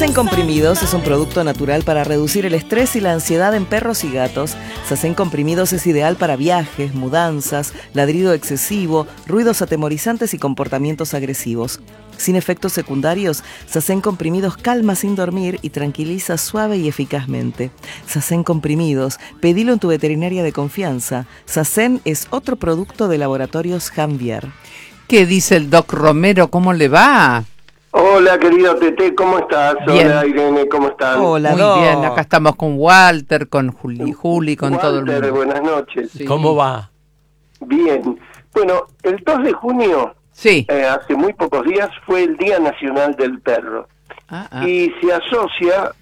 Sacén Comprimidos es un producto natural para reducir el estrés y la ansiedad en perros y gatos. Sacén Comprimidos es ideal para viajes, mudanzas, ladrido excesivo, ruidos atemorizantes y comportamientos agresivos. Sin efectos secundarios, Sacén Comprimidos calma sin dormir y tranquiliza suave y eficazmente. Sacén Comprimidos, pedilo en tu veterinaria de confianza. Sacén es otro producto de Laboratorios Janvier. ¿Qué dice el Doc Romero? ¿Cómo le va? Hola, querido Tete, ¿cómo estás? Bien. Hola, Irene, ¿cómo están? Hola, Muy bien, acá estamos con Walter, con Juli, con Walter, todo el mundo. buenas noches. Sí. ¿Cómo va? Bien. Bueno, el 2 de junio, Sí. hace muy pocos días, fue el Día Nacional del Perro. Y se asocia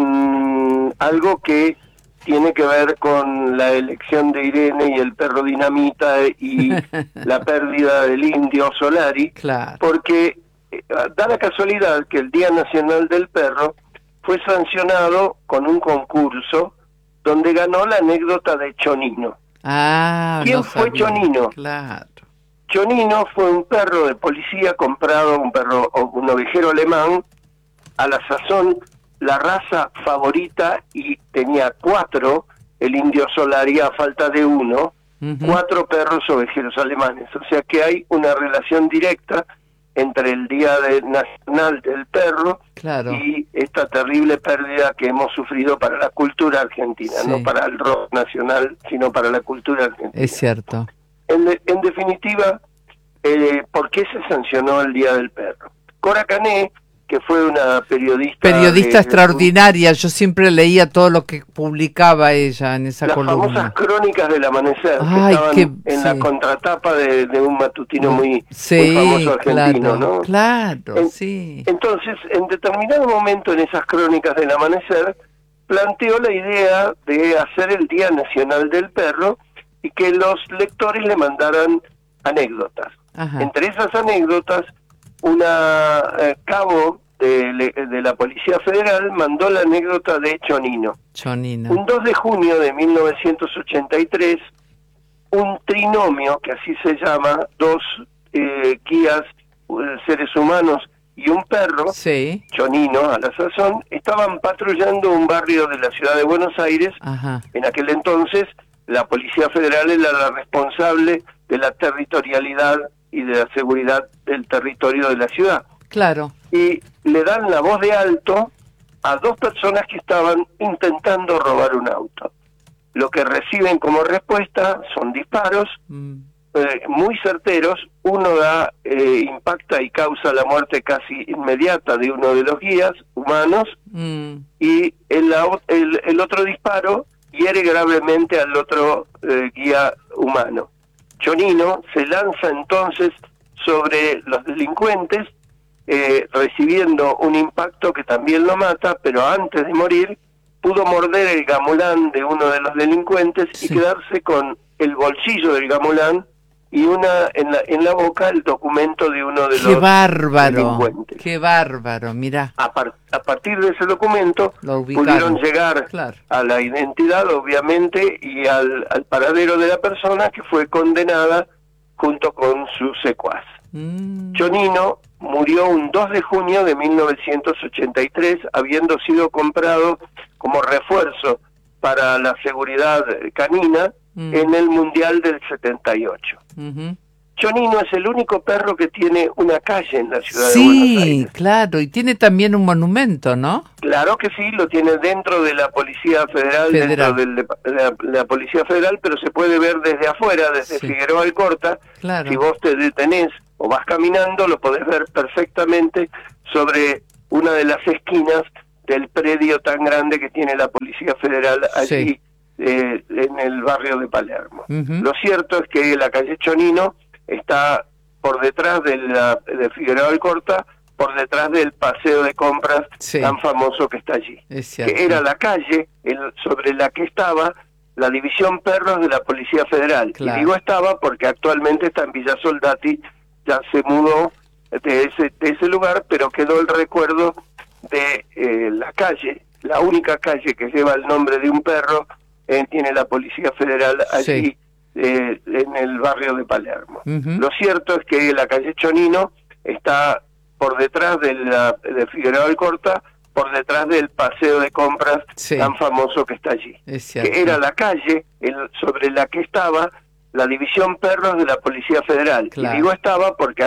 con algo que tiene que ver con la elección de Irene y el perro dinamita y la pérdida del indio Solari, Claro. porque da la casualidad que el Día Nacional del Perro fue sancionado con un concurso donde ganó la anécdota de Chonino. ¿Quién No fue sabía. Chonino? Claro. Chonino fue un perro de policía comprado, un ovejero alemán, a la sazón la raza favorita, y tenía 4, el indio Solari a falta de 1, 4 perros ovejeros alemanes. O sea que hay una relación directa entre el Día Nacional del Perro, Claro. y esta terrible pérdida que hemos sufrido para la cultura argentina, Sí. no para el rock nacional, sino para la cultura argentina. Es cierto. En definitiva, ¿por qué se sancionó el Día del Perro? Cora Cané, que fue una Periodista extraordinaria, yo siempre leía todo lo que publicaba ella en esa las columna. famosas crónicas del amanecer, Ay, que estaban en la contratapa de un matutino muy famoso argentino, claro, ¿no? Claro, sí. Entonces, en determinado momento en esas crónicas del amanecer, planteó la idea de hacer el Día Nacional del Perro y que los lectores le mandaran anécdotas. Ajá. Entre esas anécdotas, una cabo de la Policía Federal mandó la anécdota de Chonino. Chonino. Un 2 de junio de 1983, un trinomio, que así se llama, 2 guías, seres humanos y un perro, Sí. Chonino a la sazón, estaban patrullando un barrio de la ciudad de Buenos Aires. Ajá. En aquel entonces, la Policía Federal era la responsable de la territorialidad y de la seguridad del territorio de la ciudad. Claro. Y le dan la voz de alto a 2 personas que estaban intentando robar un auto. Lo que reciben como respuesta son disparos muy certeros. Uno impacta y causa la muerte casi inmediata de uno de los guías humanos, y el otro disparo hiere gravemente al otro guía humano. Chonino se lanza entonces sobre los delincuentes, recibiendo un impacto que también lo mata, pero antes de morir pudo morder el gamulán de uno de los delincuentes, Sí. y quedarse con el bolsillo del gamulán y en la boca el documento de uno de Qué los bárbaro. delincuentes. Qué bárbaro, mirá. A partir de ese documento Lo ubicaron. pudieron llegar Claro. a la identidad, obviamente, y al paradero de la persona que fue condenada junto con su secuaz. Chonino murió un 2 de junio de 1983, habiendo sido comprado como refuerzo para la seguridad canina en el Mundial del 78. Chonino es el único perro que tiene una calle en la ciudad de Buenos Sí, Aires. claro, y tiene también un monumento, ¿no? Claro que sí, lo tiene dentro de la Policía Federal, dentro de la Policía Federal, pero se puede ver desde afuera, desde Sí. Figueroa Alcorta. Claro. Si vos te detenés o vas caminando, lo podés ver perfectamente sobre una de las esquinas del predio tan grande que tiene la Policía Federal allí, Sí. en el barrio de Palermo. Lo cierto es que la calle Chonino está por detrás de Figueroa Alcorta, por detrás del paseo de compras Sí. tan famoso que está allí, Es cierto. que era la calle sobre la que estaba la División Perros de la Policía Federal. Claro. Y digo estaba porque actualmente está en Villa Soldati, ya se mudó de ese lugar, pero quedó el recuerdo de la calle, la única calle que lleva el nombre de un perro, tiene la Policía Federal allí. Sí. En el barrio de Palermo. Lo cierto es que la calle Chonino está por detrás de Figueroa Alcorta, por detrás del paseo de compras tan famoso que está allí, que era la calle sobre la que estaba la División Perros de la Policía Federal. Y digo estaba porque